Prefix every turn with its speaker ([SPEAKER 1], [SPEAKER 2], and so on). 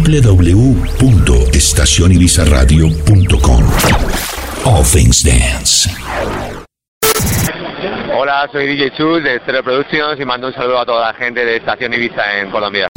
[SPEAKER 1] www.estacionibizaradio.com. All Things Dance.
[SPEAKER 2] Hola, soy DJ Chus de Stereo Productions y mando un saludo a toda la gente de Estación Ibiza en Colombia.